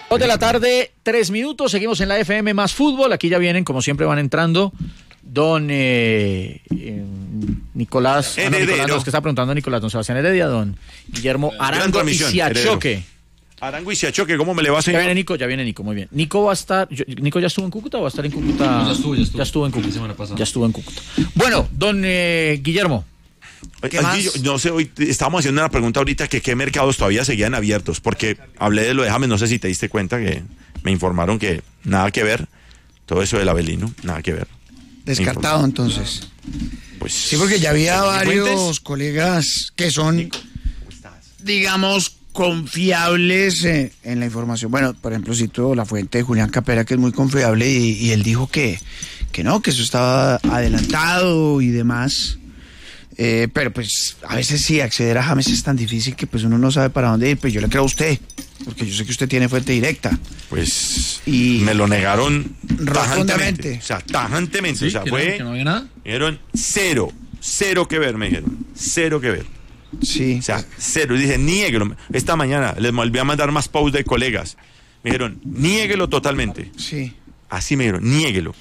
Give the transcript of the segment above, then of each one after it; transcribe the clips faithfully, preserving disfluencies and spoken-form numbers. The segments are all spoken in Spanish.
Dos de la tarde, tres minutos, seguimos en la F M más fútbol, aquí ya vienen, como siempre van entrando, don eh, eh, Nicolás, ah, no, Nicolás no, es que está preguntando Nicolás, don Sebastián Heredia, don Guillermo Arango y Siachoque. Arango y Siachoque, ¿cómo me le va, señor? Ya viene Nico, ya viene Nico, muy bien. Nico va a estar, yo, ¿Nico ya estuvo en Cúcuta o va a estar en Cúcuta? No, ya estuvo, ya estuvo. Ya estuvo en Cúcuta, semana pasada. ya estuvo en Cúcuta. Bueno, don eh, Guillermo. ¿Qué más? Yo, no sé, hoy estábamos haciendo una pregunta ahorita que qué mercados todavía seguían abiertos, porque hablé de lo de James, no sé si te diste cuenta que me informaron que nada que ver, todo eso del Avelino, nada que ver. Descartado entonces. Pues sí, porque ya había varios cuentes? colegas que son, digamos, confiables eh, en la información. Bueno, por ejemplo, cito la fuente de Julián Capera, que es muy confiable, y, y él dijo que, que no, que eso estaba adelantado y demás. Eh, pero pues a veces sí, acceder a James es tan difícil que pues uno no sabe para dónde ir. Pues yo le creo a usted, porque yo sé que usted tiene fuente directa. Pues y me lo negaron rotundamente. tajantemente. O sea, tajantemente. ¿Sí? O sea, ¿Que fue. no, que no había nada? Me dijeron cero, cero que ver, me dijeron. Cero que ver. Sí. O sea, cero. Y dije, niéguelo. Esta mañana les volví a mandar más posts de colegas. Me dijeron, niéguelo totalmente. Sí. Así me dijeron, niéguelo.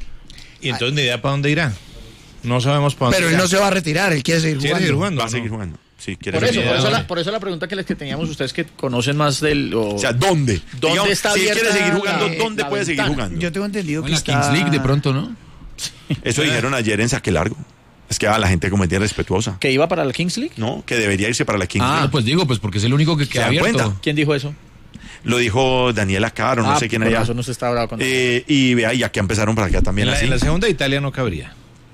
¿Y entonces ni idea para dónde irá? No sabemos para dónde Pero irá. él no se va a retirar, él quiere seguir jugando. ¿Quiere seguir jugando? Va a ¿no? seguir jugando. Sí, quiere Por eso, seguir por eso, jugando. la, por eso la pregunta que les que teníamos ustedes que conocen más del... O, O sea, ¿dónde? ¿Dónde Digamos, está si él abierta quiere seguir jugando, la- ¿dónde la puede seguir ventana? jugando? Yo tengo entendido que En la está... Kings League de pronto, ¿no? Eso dijeron ayer en Saque Largo. Es que a la gente como es bien respetuosa. ¿Que iba para la Kings League? No, que debería irse para la Kings Ah, League. No, pues digo, pues porque es el único que ¿Se queda dan abierto. cuenta? ¿Quién dijo eso? Lo dijo Daniela Caro, no ah, sé quién por allá. razón no se está bravo con Eh, y vea, y aquí empezaron para acá también En la, así. en la segunda de Italia no cabría.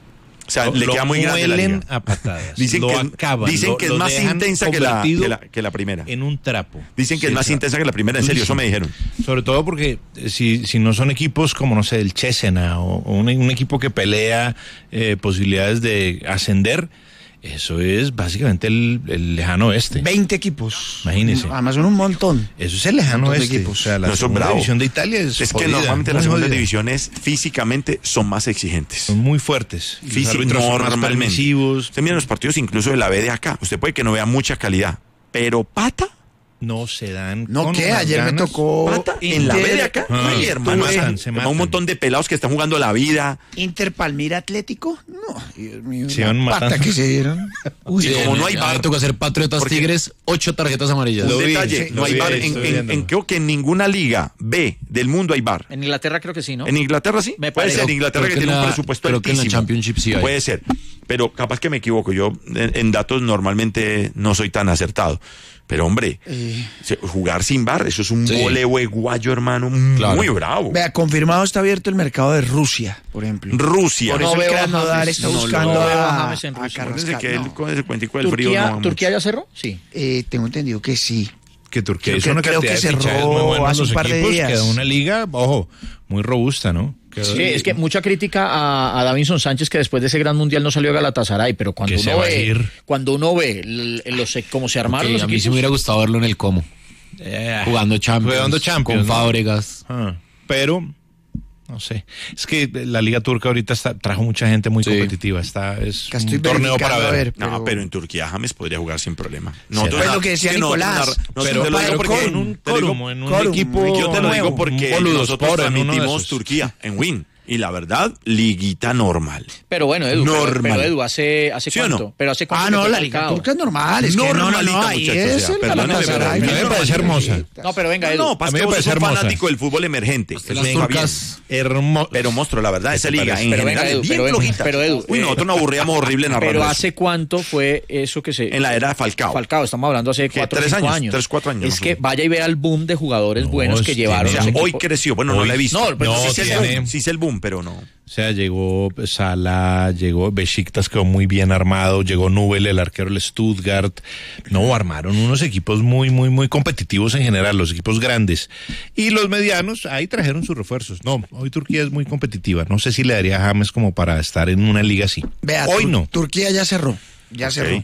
O sea, Lo- le lo queda muy grande la muelen liga. a patadas. Dicen lo que, acaban, dicen lo- que es lo más dejan intensa que la, convertido que, la, que la primera. en un trapo. Dicen que Sí, es más o sea, intensa que la primera, en serio, eso me dijeron. Sobre todo porque eh, si, si no son equipos como, no sé, el Cesena o, o un, un equipo que pelea eh, posibilidades de ascender, eso es básicamente el, el lejano oeste. veinte equipos. Imagínese. Además son un montón. Eso es el lejano Montón de oeste. equipos. O sea, la No, eso es segunda bravo. división de Italia es Es que jodida, normalmente muy las segundas jodida. divisiones físicamente son más exigentes. Son muy fuertes. Los Físico, árbitros son más normalmente. permisivos. Usted mira los partidos incluso de la B de acá. Usted puede que no vea mucha calidad, pero pata, No se dan. No, con que las ayer me ganas. tocó pata en la B de acá. Ah, Ay, hermano, se esa- matan, se matan. un montón de pelados que están jugando la vida. Inter Palmira Atlético. No, Dios mío. Se la van pata matando. que se dieron. Uy, Y como no hay A bar. ver, toca hacer Patriotas Porque- Tigres, ocho tarjetas amarillas. Un Lo vi, detalle, sí, no lo hay vi, bar. En, estoy en- viéndolo. en- creo que en ninguna liga B del mundo hay bar. En Inglaterra creo que sí, ¿no? En Inglaterra sí. Me Puede parece. ser, en Inglaterra Creo que que tiene en un la- presupuesto creo que en la altísimo. Championship sí hay. Puede ser, pero capaz que me equivoco. Yo en, en datos normalmente no soy tan acertado. Pero hombre, Eh. se- jugar sin bar, eso es un Sí. voleo guayo, hermano, muy Claro. bravo. Vea, confirmado está abierto el mercado de Rusia, por ejemplo. Rusia. Por eso No el veo a Krasnodar James, está no lo buscando veo a a, James en a Rusia. Carrascal. Acuérdese que No. él con ese cuentico del frío ¿Turquía, no va ¿Turquía mucho. ya cerró? Sí. Eh, tengo entendido que sí. Que Turquía Creo hizo que- una creo cantidad que de fichajes cerró muy buenos hace los un par de equipos, días. quedó una liga, ojo, muy robusta, ¿no? Quedó- Sí, es que mucha crítica a, a Davinson Sánchez, que después de ese gran mundial no salió a Galatasaray, pero cuando Que se uno va a ve, ir. cuando uno ve l- los, cómo se armaron Ok, los a mí sí equipos, me hubiera gustado verlo en el Como. Eh, Jugando Champions. Jugando Champions, Con ¿no? Fábregas. Ah, pero, no sé. Es que la Liga Turca ahorita está, trajo mucha gente muy Sí. competitiva. Está, es Que estoy un torneo para verificando, ver. a ver. No, Pero- pero en Turquía James podría jugar sin problema. Será. Pues lo que decía sí, no, Nicolás. no, no, Pero, te lo pero digo porque con un te lo digo- Corum, en un Corum, equipo yo te lo digo nuevo, porque un nosotros Boluspor en uno de transmitimos esos. Turquía en Win. Y la verdad, liguita normal. pero bueno, Edu, pero, Normal. pero Edu, ¿hace, hace ¿Sí o cuánto? no? Pero hace cuánto Ah, que no, fue la Liga sacado? Turca es normal. Es que no, no, Normalita, no, ahí muchachos, es o sea, el perdóneme, Galatasaray. pero a mí me parece hermosa. No, pero venga, Edu. No, A mí pasa me que vos parece sos un hermosa. fanático del fútbol emergente. Las Eso está turcas. Hermoso. Pero monstruo, la verdad, esa ¿Qué te liga parece? en Pero general venga, Edu, es bien pero Edu, flojita. pero Edu, Uy, eh, nosotros nos aburríamos horrible narrando Pero eso. ¿hace cuánto fue eso que se... En la era de Falcao. Falcao, estamos hablando hace ¿Qué, cuatro o tres cinco años? años. Tres, cuatro años, Es más o que menos. vaya y vea el boom de jugadores No, buenos que es- llevaron. O sea, ese hoy equipo. creció. Bueno, no Hoy- la he visto. No, pero sí, no, sí es tiene- el boom, sí es el boom, pero no. O sea, llegó Salah, llegó Besiktas, quedó muy bien armado, llegó Nubel, el arquero del Stuttgart. No, armaron unos equipos muy, muy, muy competitivos en general, los equipos grandes. Y los medianos, ahí trajeron sus refuerzos. No, hoy Turquía es muy competitiva. No sé si le daría a James como para estar en una liga así. Vea, hoy Tur- no. Turquía ya cerró. Ya cerró.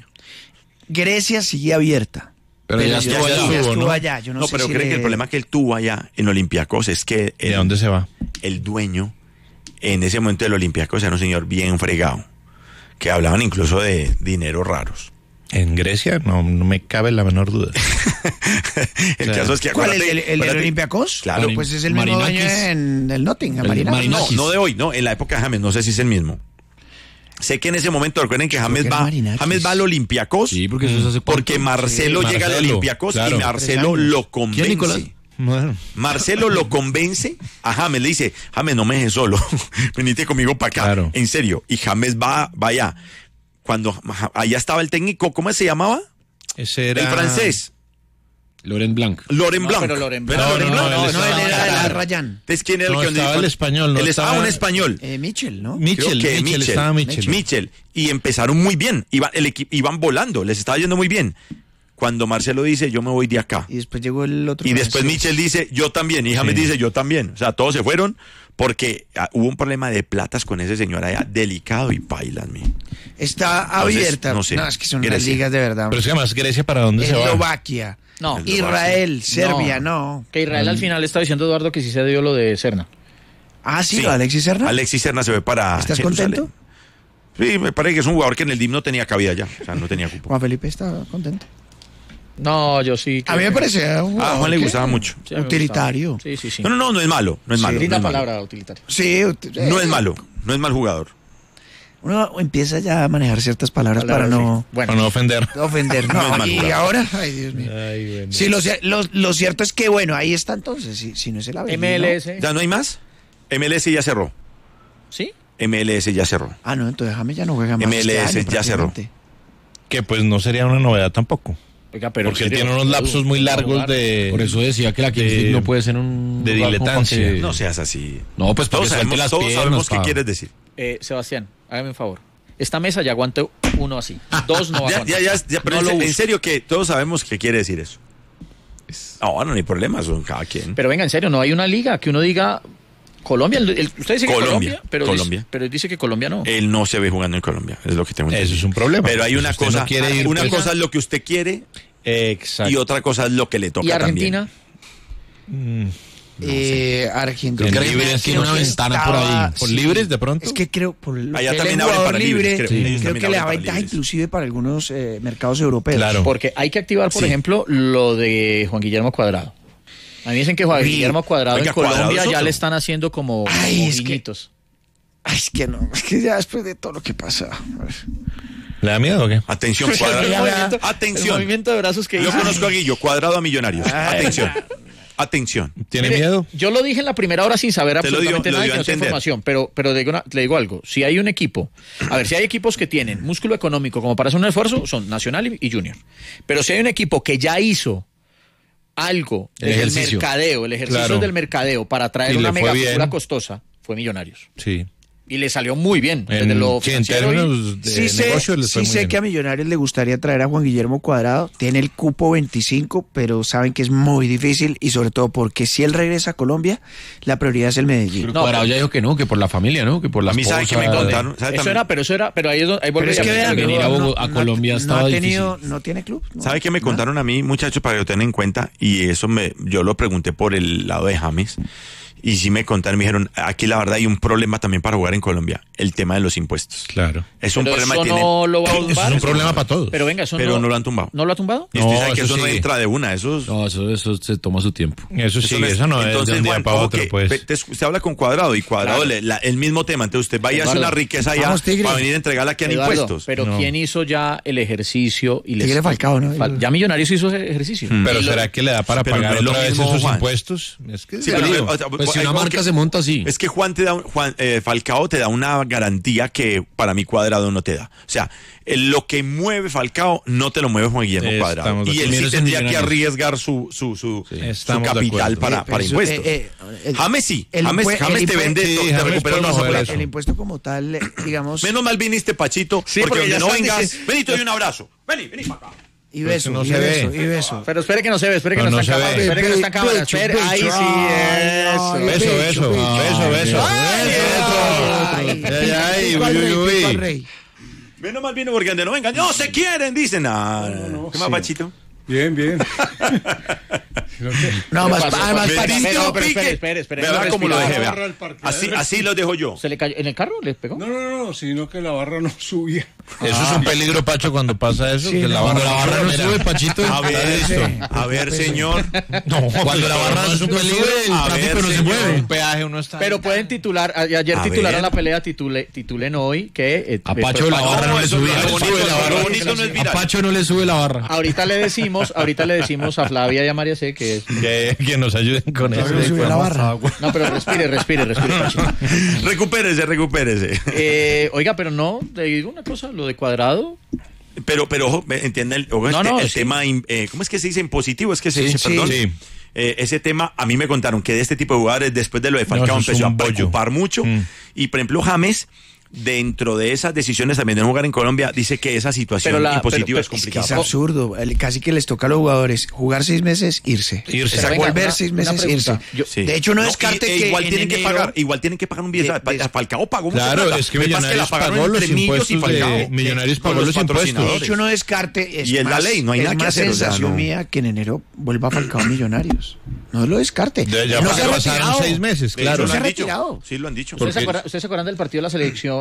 Grecia sigue abierta. Pero ya yo- estuvo yo allá. ya estuvo, estuvo ¿no? allá. Yo no, No, sé pero si creen le- que el problema que él tuvo allá en Olympiacos es que ¿De el, dónde se va? el dueño en ese momento del Olympiacos era un señor bien fregado, que hablaban incluso de dinero raros. En Grecia no, no me cabe la menor duda. El caso es que ¿Cuál? acuérdate- ¿El, el, el acuérdate- Olympiacos? Claro. Pues es el mismo dueño Marinakis. en el Nottingham, El Marinakis. Marinakis. No, no de hoy, no, en la época de James, no sé si es el mismo. Sé que en ese momento, recuerden que James que era va, Marinakis. James va al Olympiacos Sí, porque eso es hace cuánto. porque Marcelo Sí, llega al Marcelo, Olympiacos claro. y Marcelo Tres años. lo convence. Nicolás? Bueno, Marcelo lo convence a James, le dice, James, no me dejes solo, venite conmigo para acá, Claro. en serio. Y James va, va allá. Cuando ja- allá estaba el técnico, ¿cómo se llamaba? ese era... El francés, Laurent Blanc. Loren No, Blanc. pero Loren ¿Era Blanc. Loren No, Blanc? no, él No, él estaba- era de la Ryan. Entonces, ¿quién era No, el que estaba el español, no Él estaba estaba- un español. Eh, Mitchell, ¿no? Mitchell, Creo que Mitchell, estaba Mitchell. Mitchell. Y empezaron muy bien. Iban, el equi- iban volando, les estaba yendo muy bien. Cuando Marcelo dice, yo me voy de acá. Y después llegó el otro. Y después francés. Mitchell dice, yo también. Y James Sí. dice, yo también. O sea, todos se fueron porque ah, hubo un problema de platas con ese señor allá, delicado y pailas, mi. Está Entonces, abierta. no sé. No, es que son unas Grecia. ligas de verdad. Pero es que además Grecia, ¿para dónde se va? Eslovaquia. No. Israel, Serbia, no. Que Israel al final está diciendo Eduardo que sí se dio lo de Serna. Ah, sí, Sí. lo de Alexis Serna. Alexis Serna se ve para ¿Estás Jerusalén. contento? Sí, me parece que es un jugador que en el D I M no tenía cabida ya. O sea, no tenía cupo. Juan Felipe está contento. No, yo sí. A mí me parece un Ah, a jugador Juan le que- gustaba mucho. Sí, a mí me utilitario. gustaba. Sí, sí, sí. No, no, no, no es malo. No es malo. Linda no es malo. palabra, utilitario. Sí, ut- No es malo. No es mal jugador. Uno empieza ya a manejar ciertas palabras Palabras, para no sí. Bueno, Para no ofender. ofender. No No, es mal y jugador. ahora, ay Dios mío. Ay, bueno. Sí, lo, cier- lo, lo cierto es que, bueno, ahí está entonces, si, si no es el Avelino. M L S. ¿Ya no hay más? M L S ya cerró. ¿Sí? M L S ya cerró. Ah, no, entonces James ya no juega más. M L S este año, ya cerró. prácticamente. Que pues no sería una novedad tampoco. Oiga, pero Porque en él serio, tiene unos lapsos muy ¿puedo largos jugar? de... Por eso decía que la Kings de- League no puede ser un de lugar como diletancia. para que- No seas así. No, pues porque Todos suelte sabemos, las todos piernas, sabemos qué pa. quieres decir. Eh, Sebastián, hágame un favor. Esta mesa ya aguante uno así. Dos no Ya, aguanta. ya, ya, ya, pero No lo en, en uso. serio que todos sabemos qué quiere decir eso. No, no hay problema, son cada quien. Pero venga, en serio, no hay una liga que uno diga Colombia. el- el- usted dice que Colombia, Colombia, pero, Colombia. Dice, pero dice que Colombia no. Él no se ve jugando en Colombia, es lo que tengo Eso entendido. es un problema. Pero hay Pues una usted cosa, no quiere ir, una pues- cosa es lo que usted quiere Exacto. y otra cosa es lo que le toca ¿Y Argentina? también. Eh, Argentina. En Creo que libres tiene una que ventana por estaba- ahí. ¿Por sí. libres de pronto? Es que creo, por lo Allá que él también es abren jugador para libres, creo. libre, Ellos creo también que le da abren para ventaja libres. inclusive para algunos eh, mercados europeos. Claro. Porque hay que activar, por Sí. ejemplo, lo de Juan Guillermo Cuadrado. A mí dicen que Juan Sí. Guillermo Cuadrado Oiga, en Cuadrado Colombia es ya otro. le están haciendo como, Ay, como es que- guiñitos. Ay, es que no, es que ya después de todo lo que pasa. ¿Le da miedo o qué? Atención, El cuadrado. movimiento- El Atención. movimiento de brazos que Yo hizo. conozco a Guillo, cuadrado a millonarios. Atención. Atención. ¿Tiene Mire, miedo? Yo lo dije en la primera hora sin saber Te lo dio- absolutamente lo nada y dio que a no sé entender. información, pero, pero digo una- le digo algo. Si hay un equipo, a ver, si hay equipos que tienen músculo económico como para hacer un esfuerzo, son Nacional y, y Junior. Pero si hay un equipo que ya hizo algo El del ejercicio. mercadeo, el ejercicio Claro. del mercadeo para traer Y una le fue mega figura bien. costosa, fue Millonarios. Sí. Y le salió muy bien. Desde En, lo sí, en financiero y- términos de Sí sé, negocio les fue sí muy sé bien. que a Millonarios le gustaría traer a Juan Guillermo Cuadrado. Tiene el cupo veinticinco, pero saben que es muy difícil y sobre todo porque si él regresa a Colombia, la prioridad es el Medellín. Pero No, Cuadrado pero- ya dijo que no, que por la familia, ¿no? Que por la A mí, ¿sabe esposa. qué me contaron? ¿Sabe Eso también- era, pero eso era, pero ahí es donde ahí Pero vuelve es a- que vean, venir a Bogo- a Colombia no, estaba ha tenido, no tiene club. ¿no? ¿Sabe qué me Nada. contaron a mí, muchachos, para que lo tengan en cuenta? Y eso me, yo lo pregunté por el lado de James. Y sí me contaron, me dijeron, aquí la verdad hay un problema también para jugar en Colombia, el tema de los impuestos. Claro. Es un Pero problema eso que tienen. no lo va a Eso tumbar. es un problema para todos. Pero venga, eso Pero no, no lo han tumbado. ¿No lo ha tumbado? Y usted No, sabe que eso eso no sigue. entra de una, eso es... No, eso, eso se toma su tiempo. Eso sí, eso no es de un día Juan, para ojo otro, que pues. ve- te- usted habla con Cuadrado y Cuadrado Claro. le- la- el mismo tema. Entonces usted vaya a hacer Eduardo, una riqueza allá vamos, Tigre. para venir a entregarla aquí en Eduardo, impuestos. Pero No. ¿quién hizo ya el ejercicio? Y les- Tigre Falcao, ¿no? Fal- Ya Millonarios hizo ese ejercicio. Pero Y lo- ¿será que le da para Pero no pagar es lo otra vez mismo, esos Juan. impuestos? Es que Sí, te pero, digo. o sea, Pues si hay una como marca que- se monta así. Es que Juan te da, un- Juan eh, Falcao te da una garantía que para mí Cuadrado no te da. O sea, el- lo que mueve Falcao no te lo mueve Juan Guillermo Estamos Cuadrado. de Y él acuerdo. sí Menos en tendría que Millonarios. arriesgar su, su, su, su Estamos de capital acuerdo. para, Oye, pero para eso, impuestos. eh, eh, el- James sí. el James, impue- James el te impue- vende, sí, to- te James recupera puede una mover sola. eso. El impuesto como tal, eh, digamos, Menos mal viniste, Pachito, Sí, porque, porque donde ya no están vengas, diciendo- ven y te doy un abrazo. Vení, vení para acá. y Pero beso, no y se beso, ve. y beso. Pero espere que no se ve, espere que No, no, no está en se cámara, ve. espere que no está en cámara, Becho, espere, becho, ahí sí, ay, eso. ay, Beso, becho, beso, beso, beso. Ay, Ay, ay, ay, pico al uy, rey, uy, pico al uy. rey. Menos mal vino porque donde no vengan, no se quieren, dicen. No, no, no. ¿Qué más, Pachito? Bien, bien. No, más, pasó? además, Pero, París, pero, no, pero, pique. espere, espere, espere. Vea no cómo lo dejé, respiraba. vea. el parque. Así, así lo dejo yo. ¿Se le cayó en el carro? ¿Le pegó? No, no, no, no, sino que la barra no subía. Eso es un peligro, Pacho, cuando pasa eso. Sí, que la no, barra, Cuando la barra no mira. sube, Pachito. A ver, Sí. a ver, señor. No, Cuando la barra no es un peligro, el A tráfico ver, no se señor. mueve. un peaje uno está. Pero pueden titular, a- ayer A titularon ver. la pelea, titule, titulen hoy que... eh, A eh, Pacho la pues, barra no no, le eso sube, lo no le bonito, sube la lo barra. bonito no es A viral. Pacho no le sube la barra. Ahorita le decimos, ahorita le decimos a Flavia y a María C que es... Que, que nos ayuden con eso. Todavía no subió la barra. No, pero respire, respire, respire, Pachito. Recupérese, recupérese. Eh, oiga, pero no, te digo una cosa, lo de Cuadrado... Pero, pero ojo, entienda el, ojo, No, este- no, el sí. tema, eh, ¿cómo es que se dice? Impositivo, es que se Sí, dice, sí. perdón. Sí. Eh, ese tema, a mí me contaron que de este tipo de jugadores, después de lo de Falcao, No, eso es empezó un a bollo. preocupar mucho. Mm. Y, por ejemplo, James, dentro de esas decisiones también de no jugar en Colombia, dice que esa situación Pero la- impositiva pero- es pero- Es que complicada. es absurdo. El- Casi que les toca a los jugadores jugar seis meses, irse. Irse. O sea, Pero venga, volver una- seis una meses, pregunta. irse. Yo- Sí. De hecho, no y- descarte e que igual en tienen que enero- pagar, igual tienen que pagar un billete. de- de- Falcao pagó mucha Claro, plata. es que Lo pasa la Millonarios pagaron pagó los entre Millos y impuestos de- Falcao. Millonarios Con pagó los impuestos. patrocinadores. De hecho, no descarte. Es Y es la más, ley, no hay es nada que más hacer, o sea, sensación no. mía que en enero vuelva Falcao a Millonarios. No lo descarte. Ya, ya no se ha pasaron retirado. seis meses, De claro. hecho, se lo ha han dicho. retirado. Sí, lo han dicho. ¿Ustedes se, acuerdan, ¿Ustedes se acuerdan del partido de la selección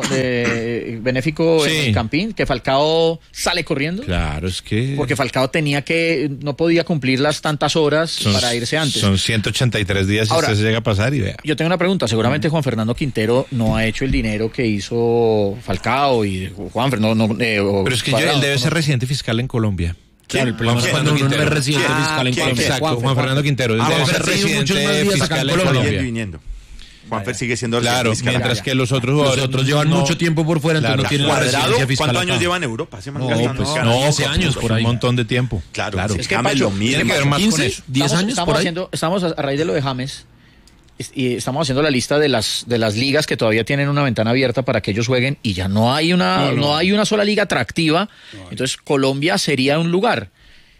de Benéfico Sí. en el Campín? Que Falcao sale corriendo. Claro, es que. Porque Falcao tenía que, no podía cumplir las tantas horas son- para irse antes. Son ciento ochenta y tres días y Ahora- usted se llega a pasar y vea. Yo tengo una pregunta. Seguramente Juan Fernando Quintero no ha hecho el dinero que hizo Falcao y Juan Fernando. No, eh, o Pero es que yo- Cuadrado, él debe ¿no? ser residente fiscal en Colombia. Claro, el problema es ¿Quién? cuando uno no es Quintero. residente ¿Quién? fiscal en ¿Quién? Colombia. Exacto, Juanfer, Juan Fernando Quintero. Él Ah, debe Juanfer ser ha tenido muchos más residente días acá fiscal en en Colombia. Yendo y Colombia. viniendo. Juanfer sigue siendo Claro, fiscal. mientras ya. que los otros Los jugadores otros llevan no- mucho tiempo por fuera, entonces Claro. no tienen la Cuadrado, residencia fiscal ¿cuántos acá. años lleva en Europa? Ese man No, gasta- pues, gana- no, quince años por ahí. Un montón de tiempo. Claro, claro. sí, Es que, James Pacho, lo mismo. tiene que ver más con quince, eso. diez Estamos- años estamos por ahí. haciendo, estamos a, a raíz de lo de James es- y estamos haciendo la lista de las de las ligas que todavía tienen una ventana abierta para que ellos jueguen y ya no hay una No, no, no. hay una sola liga atractiva. Entonces Colombia sería un lugar.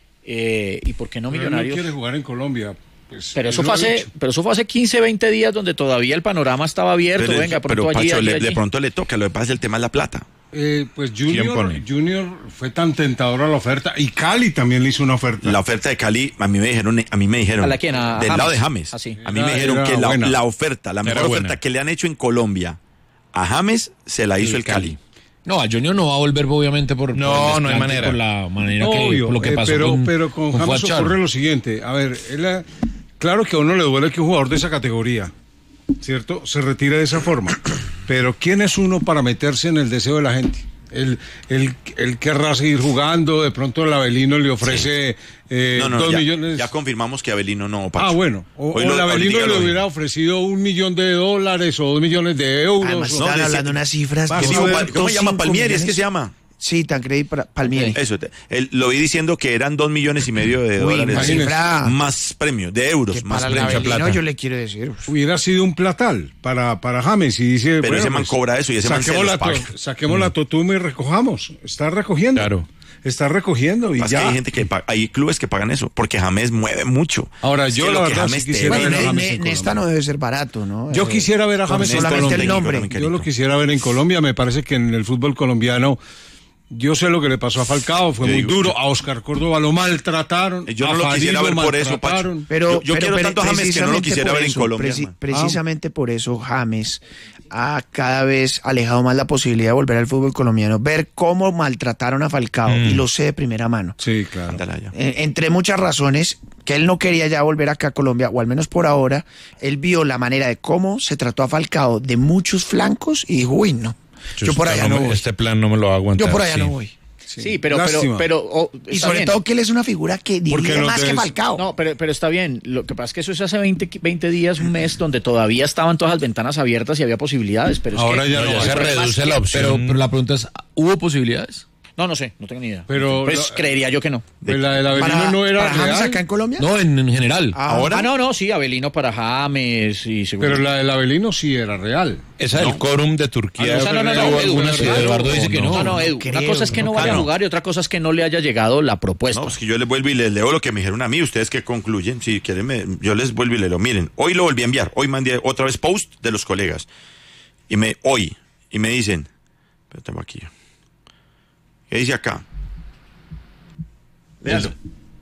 Eh, ¿Y por qué no Pero él Millonarios? no quiere jugar en Colombia. Pues, Pero él eso lo fue ha hace, dicho. pero eso fue hace quince, veinte días donde todavía el panorama estaba abierto. Pero, Venga, pero, pronto allí, Pacho, allí, le- allí. de pronto le toca. Lo que pasa es el tema es la plata. Eh, pues ¿Quién Junior, pone? Junior fue tan tentadora la oferta y Cali también le hizo una oferta. La oferta de Cali, a mí me dijeron, a mí me dijeron, ¿A la quién? ¿A del James? lado de James, Ah, sí. a mí Era- me dijeron era que la, buena. la oferta, la mejor Era oferta buena. que le han hecho en Colombia a James se la hizo el Cali. No, a Junior no va a volver obviamente por, No, por el no hay desplante, manera. por la manera que, Obvio, por lo que eh, pasó pero, con, pero con, con James Fuad Char. ocurre lo siguiente. A ver, él, eh, claro que a uno le duele que un jugador de esa categoría, ¿cierto?, se retire de esa forma. Pero ¿quién es uno para meterse en el deseo de la gente? Él, él, él querrá seguir jugando, de pronto el Avelino le ofrece eh, No, no, dos ya, millones. ya confirmamos que Avelino no, Pacho. Ah, bueno. O, Hoy o lo- el Avelino ahorita le lo- hubiera ofrecido un millón de dólares o dos millones de euros. Además, o- no, están de- hablando de unas cifras. Vas ¿Qué a dijo ver, Pal- ¿Cómo se llama? cinco Palmieri, ¿es que millones. se llama? Sí, Tancredi Pra- Palmieri. Eso, te- él- lo vi diciendo que eran dos millones y medio de Uy, dólares. una cifra Más premios, de euros, que más para el premios. Avelino plata. yo le quiero decir. Hubiera sido un platal para, para James y dice, Pero bueno, ese man pues, cobra eso y ese man se saquemos los la, paga. to- saquemos la totuma y recojamos. Está recogiendo. Claro. Está recogiendo y Más que ya. hay gente que pa- hay clubes que pagan eso, porque James mueve mucho. Ahora, Es yo que la lo que verdad James sí te quisiera vende- ver a Bueno, James Ne- en Nesta Colombia. no debe ser barato, ¿no? Yo Eh, quisiera ver a James en Néstor solamente Colombia. el técnico, nombre. no me Yo querido. lo quisiera ver en Colombia. Me parece que en el fútbol colombiano, yo sé lo que le pasó a Falcao, fue Yo muy digo, duro. yo- A Oscar Córdoba lo maltrataron. Yo no a lo Farid quisiera ver por eso, Pacho. maltrataron. Pero, Yo- yo pero quiero pre- tanto a James que no lo precisamente quisiera por ver en eso, Colombia, preci- hermano. precisamente por eso James ha cada vez alejado más la posibilidad de volver al fútbol colombiano, ver cómo maltrataron a Falcao, y lo sé de primera mano. Sí, claro. Ándala ya. Eh, entre muchas razones, que él no quería ya volver acá a Colombia, o al menos por ahora, él vio la manera de cómo se trató a Falcao de muchos flancos y dijo, uy, no, yo, por allá este no me- voy. Este plan no me lo va a aguantar. Yo por allá sí. no voy. Sí, pero, pero, Lástima. pero oh, Y está sobre bien. todo que él es una figura que Porque dirige no más te que des- Falcao. No, pero, pero está bien. Lo que pasa es que eso es hace veinte, veinte días, un mes, donde todavía estaban todas las ventanas abiertas y había posibilidades. Pero es Ahora que- ya No, no ya hay. se el problema reduce es que- la opción. Pero, pero la pregunta es, ¿hubo posibilidades? No, no sé, no tengo ni idea. Pero pues lo- creería yo que no. Pues la del Avelino para, no era para James real. acá en Colombia. No, en, en general. Ah, Ahora, Ah, no, no, sí, Avelino para James y seguro. Pero la del Avelino sí era real. Esa del quórum de Turquía. Ah, no, no, no, no, ¿hubo Edu, alguna no, ciudad, Eduardo dice o que no. No, no, Edu, creo, una cosa es que no, no vaya a creo. jugar y otra cosa es que no le haya llegado la propuesta. no, es que yo les vuelvo y les leo lo que me dijeron a mí. Ustedes que concluyen, si quieren, me- yo les vuelvo y les leo. Miren, hoy lo volví a enviar. Hoy mandé otra vez post de los colegas. Y me, hoy, y me dicen, pero tengo aquí. ¿Qué dice acá? Véalo.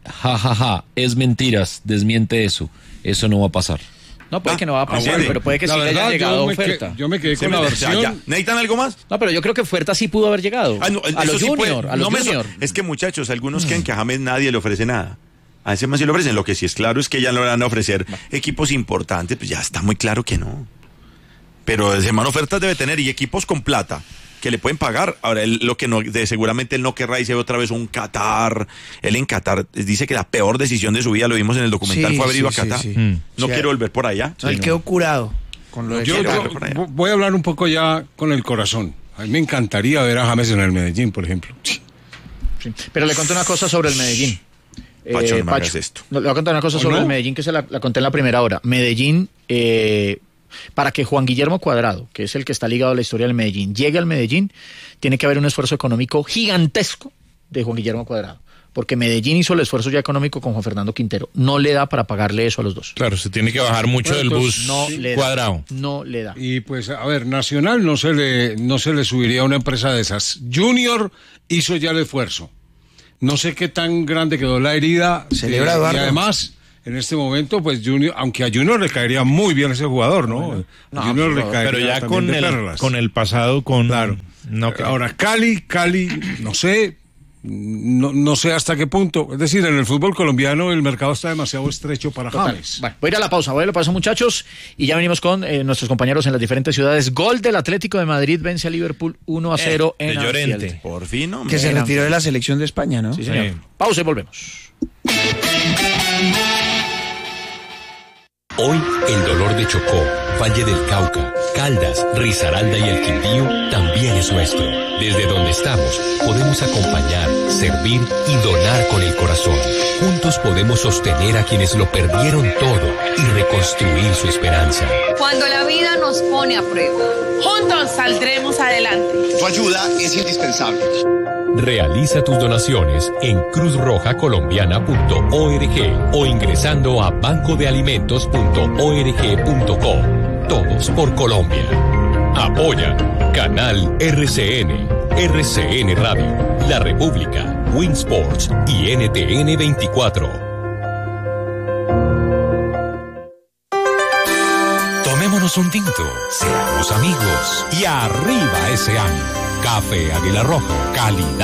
Ja, ja, ja, es mentiras, desmiente eso. Eso no va a pasar. No, puede Ah, que no va a pasar, bueno. pero puede que La sí le verdad, haya llegado yo me oferta. que- yo me quedé Se con me- la o sea, ya. versión. ¿Necesitan algo más? No, pero yo creo que oferta sí pudo haber llegado. Ah, no, a eso los sí junior, puede- a los no me so- junior. Es que muchachos, algunos creen que a James nadie le ofrece nada. A ese más sí le ofrecen. Lo que sí es claro es que ya no le van a ofrecer equipos importantes, pues ya está muy claro que no. Pero de semana ofertas debe tener y equipos con plata que le pueden pagar. Ahora, él, lo que no, de, seguramente él no querrá irse otra vez a un Qatar. Él en Qatar dice que la peor decisión de su vida, lo vimos en el documental, Sí, fue haber ido sí, a sí, Qatar. sí. Mm. No Sí, quiero volver por allá. Él quedó curado con lo de Yo, Qatar. yo por allá. voy a hablar un poco ya con el corazón. A mí me encantaría ver a James en el Medellín, por ejemplo. Sí. Pero le conté una cosa sobre el Medellín. Pacho, no me hagas esto. No, le voy a contar una cosa ¿O sobre no? el Medellín que se la, la conté en la primera hora. Medellín, eh, para que Juan Guillermo Cuadrado, que es el que está ligado a la historia del Medellín, llegue al Medellín, tiene que haber un esfuerzo económico gigantesco de Juan Guillermo Cuadrado. Porque Medellín hizo el esfuerzo ya económico con Juan Fernando Quintero. No le da para pagarle eso a los dos. Claro, se tiene que bajar mucho Bueno, del entonces, bus No le da. Cuadrado. No le da. Y pues, a ver, Nacional no se le, no se le subiría a una empresa de esas. Junior hizo ya el esfuerzo. No sé qué tan grande quedó la herida. Celebra, eh, Eduardo. Y además, en este momento, pues Junior, aunque a Junior le caería muy bien ese jugador, ¿no? No, Junior le pero- caería Pero ya también con de el, perlas. con el pasado, con... Claro. No, creo. Ahora, Cali, Cali, no sé, no, no sé hasta qué punto. Es decir, en el fútbol colombiano el mercado está demasiado estrecho para Total. James. Bueno, voy a ir a la pausa, voy a la pausa, muchachos, y ya venimos con eh, nuestros compañeros en las diferentes ciudades. Gol del Atlético de Madrid, vence a Liverpool uno a cero de en Llorente. Anfield. Por fin, hombre. Que se Era. retiró de la selección de España, ¿no? Sí, señor. Sí. Pausa y volvemos. Hoy el dolor de Chocó, Valle del Cauca, Caldas, Risaralda y el Quindío también es nuestro. Desde donde estamos podemos acompañar, servir y donar con el corazón. Juntos podemos sostener a quienes lo perdieron todo y reconstruir su esperanza. Cuando la vida nos pone a prueba, juntos saldremos adelante. Tu ayuda es indispensable. Realiza tus donaciones en cruz roja colombiana punto org o ingresando a banco de alimentos punto org punto co. Todos por Colombia. Apoya Canal R C N, R C N Radio, La República, Winsports y N T N veinticuatro. Tomémonos un tinto, seamos amigos y arriba ese año. Café Águila Roja, calidad